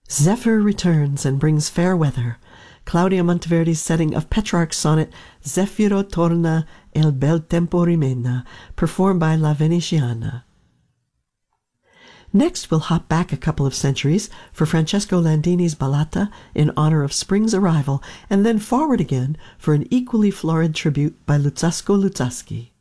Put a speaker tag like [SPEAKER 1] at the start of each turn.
[SPEAKER 1] Zephyr returns and brings fair weather. Claudia Monteverdi's setting of Petrarch's sonnet Zeffiro torna e il bel tempo rimena, performed by La Veneziana. Next, we'll hop back a couple of centuries for Francesco Landini's Ballata in honor of spring's arrival, and then forward again for an equally florid tribute by Luzzasco Luzzaschi.